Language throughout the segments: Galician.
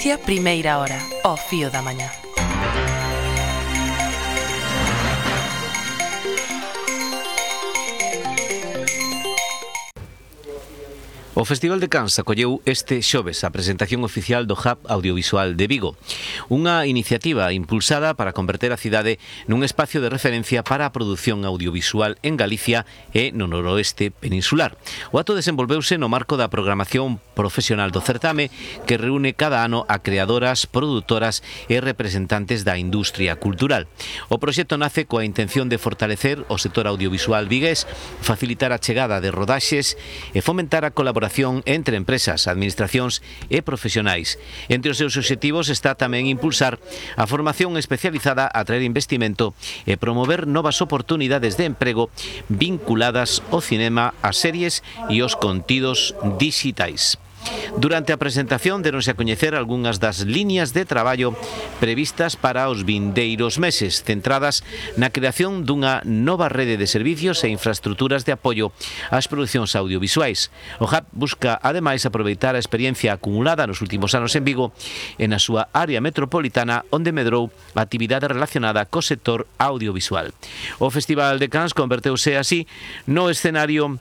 Galicia, primeira hora, ao fío da mañá. O Festival de Cans acolleu este xoves a presentación oficial do Hub Audiovisual de Vigo, unha iniciativa impulsada para converter a cidade nun espacio de referencia para a produción audiovisual en Galicia e no noroeste peninsular. O acto desenvolveuse no marco da programación profesional do certame, que reúne cada ano a creadoras, produtoras e representantes da industria cultural. O proxecto nace coa intención de fortalecer o sector audiovisual vigués, facilitar a chegada de rodaxes e fomentar a colaboración entre empresas, administracións e profesionais. Entre os seus obxectivos está tamén impulsar a formación especializada, atraer investimento e promover novas oportunidades de emprego vinculadas ao cinema, ás series e aos contidos dixitais. Durante a presentación deronse a coñecer algunhas das liñas de traballo previstas para os vindeiros meses, centradas na creación dunha nova rede de servicios e infraestruturas de apoio ás producións audiovisuais. O Hub busca, ademais, aproveitar a experiencia acumulada nos últimos anos en Vigo e na súa área metropolitana, onde medrou a actividade relacionada co sector audiovisual. O Festival de Cans converteuse así no escenario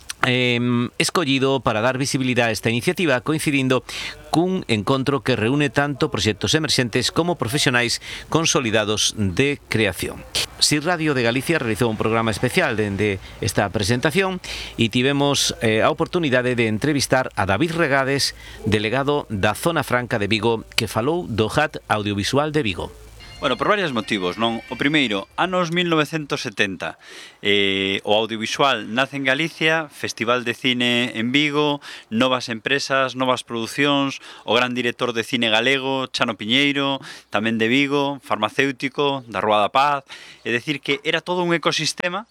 escollido para dar visibilidade a esta iniciativa, coincidindo cun encontro que reúne tanto proxectos emerxentes como profesionais consolidados de creación. SIR Radio de Galicia realizou un programa especial dende esta presentación e tivemos a oportunidade de entrevistar a David Regades, delegado da Zona Franca de Vigo, que falou do Hub Audiovisual de Vigo. Bueno, por varios motivos, non? O primeiro, anos 1970, o audiovisual nace en Galicia, Festival de Cine en Vigo, novas empresas, novas producións, o gran director de cine galego, Chano Piñeiro, tamén de Vigo, farmacéutico, da Rúa da Paz, é dicir que era todo un ecosistema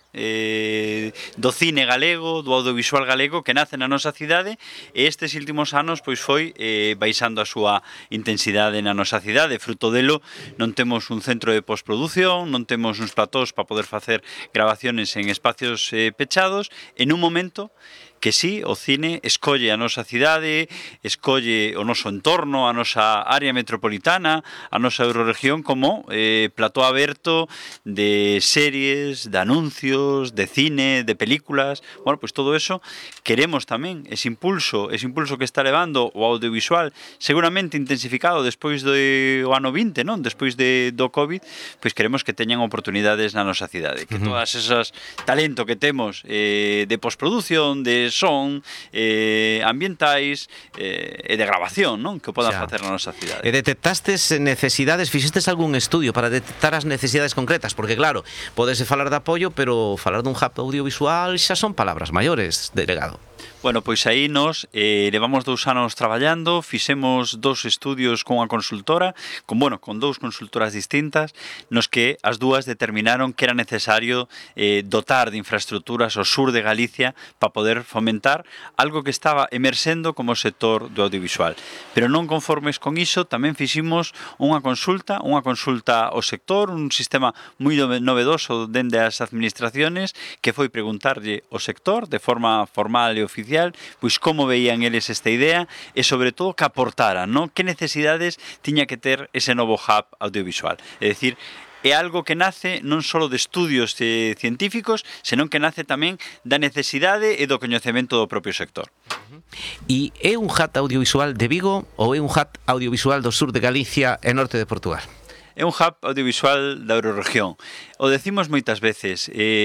do cine galego, do audiovisual galego que nace na nosa cidade, e estes últimos anos pois foi baixando a súa intensidade na nosa cidade. Fruto delo non temos un centro de postproducción, non temos uns platós para poder facer grabaciones en espacios pechados, en un momento que sí, o cine escolle a nosa cidade, escolle o noso entorno, a nosa área metropolitana, a nosa Eurorregión como plató aberto de series, de anuncios, de cine, de películas. Bueno, pues todo eso queremos tamén, ese impulso que está levando o audiovisual, seguramente intensificado despois do ano 20, non? Despois do COVID, pois queremos que teñan oportunidades na nosa cidade, que todas esas talento que temos de postproducción, de son, ambientais e de grabación, non? Que podan facer na nosa cidade. E detectastes necesidades, fixestes algún estudio para detectar as necesidades concretas? Porque claro, podese falar de apoio, pero falar dun hub audiovisual xa son palabras maiores, delegado. Bueno, pois aí nos levamos 2 anos traballando, fixemos 2 estudios con a consultora, con 2 consultoras distintas, nos que as dúas determinaron que era necesario dotar de infraestructuras ao sur de Galicia para poder fomentar algo que estaba emerxendo como sector do audiovisual. Pero non conformes con iso, tamén fiximos unha consulta ao sector, un sistema moi novedoso dende as administraciones, que foi preguntarlle ao sector de forma formal e oficial pois como veían eles esta idea e sobre todo que aportaran, non? Que necesidades tiña que ter ese novo hub audiovisual. É dicir, é algo que nace non só de estudios científicos, senón que nace tamén da necesidade e do coñecemento do propio sector. E é un hub audiovisual de Vigo ou é un hub audiovisual do sur de Galicia e norte de Portugal? É un hub audiovisual da Eurorregión. O decimos moitas veces,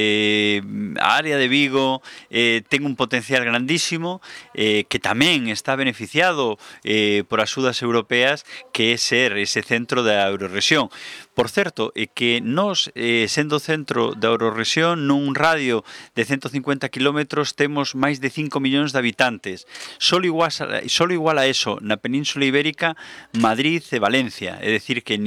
a área de Vigo ten un potencial grandísimo que tamén está beneficiado por axudas europeas, que é ser ese centro da Eurorregión. Por certo, é que nós, sendo centro da Eurorregión, nun radio de 150 kilómetros temos máis de 5 millóns de habitantes. Solo igual a eso, na Península Ibérica, Madrid e Valencia. É dicir, que nin Barcelona,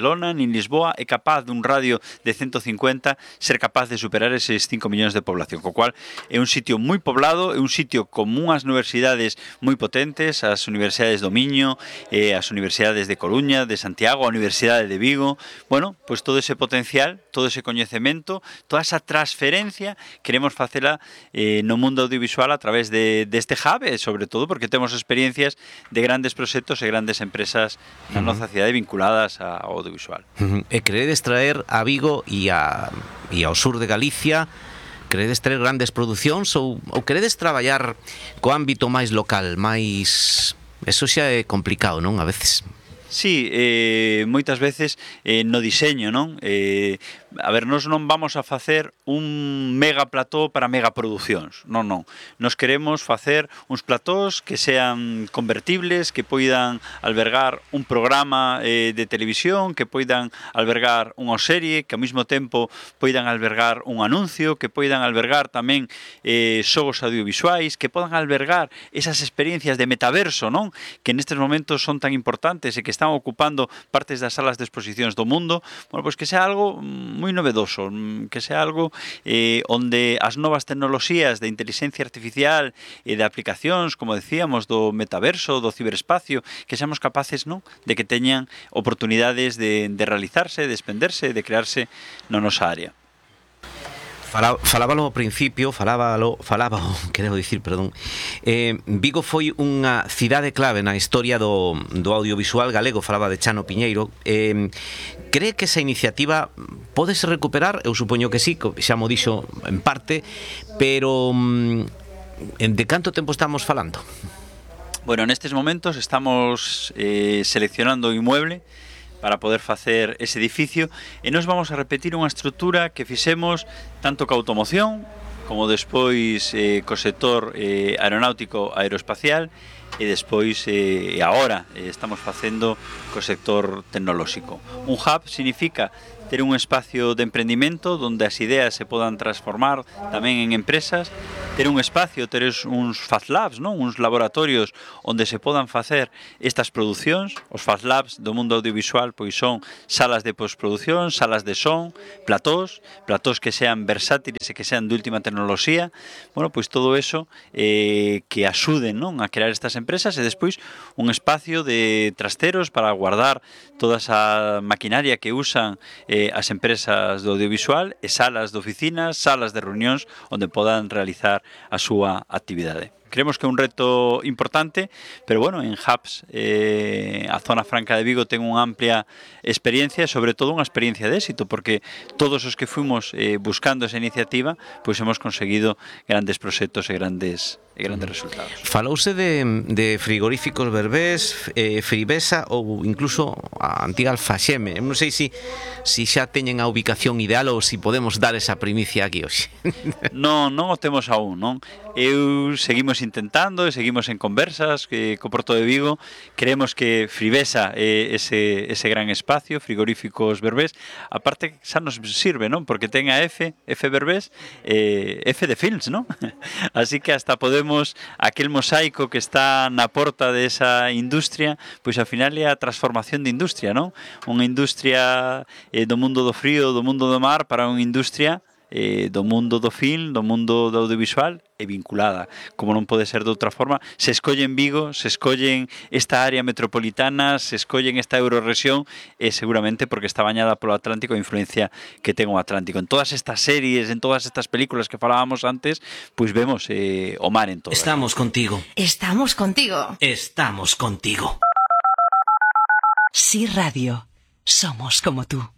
Barcelona, nin Lisboa é capaz dun radio de 150 ser capaz de superar eses 5 millóns de población, co cual é un sitio moi poblado, é un sitio con unhas universidades moi potentes, as universidades do Miño, as universidades de Coruña, de Santiago, a Universidade de Vigo. Bueno, pois todo ese potencial, todo ese coñecemento, toda esa transferencia queremos facela no mundo audiovisual a través deste hub, e sobre todo porque temos experiencias de grandes proxectos e grandes empresas na nosa cidade vinculadas ao audiovisual. E queredes traer a Vigo e ao sur de Galicia, queredes traer grandes producións ou queredes traballar co ámbito máis local, máis... Eso xa é complicado, non? A veces... Sí, moitas veces no diseño, non? A ver, nós non vamos a facer un mega plató para megaproduccións, non. Nos queremos facer uns platós que sean convertibles, que poidan albergar un programa de televisión, que poidan albergar unha serie, que ao mesmo tempo poidan albergar un anuncio, que poidan albergar tamén xogos audiovisuais, que podan albergar esas experiencias de metaverso, non? Que nestes momentos son tan importantes e que están ocupando partes das salas de exposicións do mundo. Bueno, pois que sea algo moi novedoso, que sea algo onde as novas tecnoloxías de inteligencia artificial e de aplicacións, como decíamos, do metaverso, do ciberespacio, que seamos capaces, non, de que teñan oportunidades de realizarse, de expenderse, de crearse na nosa área. Falábalo ao principio, falábalo, quero dicir, perdón. Vigo foi unha cidade clave na historia do audiovisual galego, falaba de Chano Piñeiro. Cree que esa iniciativa pódese recuperar? Eu supoño que sí, xa mo dixo en parte, pero de canto tempo estamos falando? Bueno, nestes momentos estamos seleccionando o inmueble para poder facer ese edificio, e nos vamos a repetir unha estrutura que fixemos tanto ca automoción como despois co sector aeronáutico aeroespacial, e despois agora estamos facendo co sector tecnolóxico. Un hub significa ter un espacio de emprendimento onde as ideas se podan transformar tamén en empresas, ter un espacio, ter uns Fast Labs, non? Uns laboratorios onde se podan facer estas producións. Os Fast Labs do mundo audiovisual pois son salas de postproducción, salas de son, platós que sean versátiles e que sean de última tecnoloxía. Bueno, pois todo eso que axuden, non, a crear estas empresas, e despois un espacio de trasteros para guardar toda esa maquinaria que usan as empresas do audiovisual, e salas de oficinas, salas de reunións onde podan realizar a súa actividade. Creemos que é un reto importante, pero bueno, en Hubs a zona franca de Vigo ten unha amplia experiencia, sobre todo unha experiencia de éxito, porque todos os que fuimos buscando esa iniciativa, pois hemos conseguido grandes proxectos e grandes resultados. Falouse de frigoríficos Berbés, Fribesa ou incluso a antiga Alfaxeme. Non sei se xa teñen a ubicación ideal ou se podemos dar esa primicia aquí hoxe. Non o temos aún, non? Seguimos intentando e seguimos en conversas co Porto de Vigo. Creemos que Fribesa é ese gran espacio, frigoríficos Berbés. A parte xa nos sirve, non? Porque ten a F Berbés, F de Films, non? Así que hasta podemos, aquel mosaico que está na porta desa industria, pois ao final é a transformación de industria, non? Unha industria do mundo do frío, do mundo do mar, para unha industria do mundo do film, do mundo do audiovisual, e vinculada, como non pode ser de outra forma. Se escollen Vigo, se escollen esta área metropolitana, se escollen esta eurorrexión, é seguramente porque está bañada polo Atlántico, a influencia que ten o Atlántico. En todas estas series, en todas estas películas que falábamos antes, pois vemos o mar en todas. Estamos contigo. Estamos contigo. Estamos contigo. Sí Radio. Somos como tú.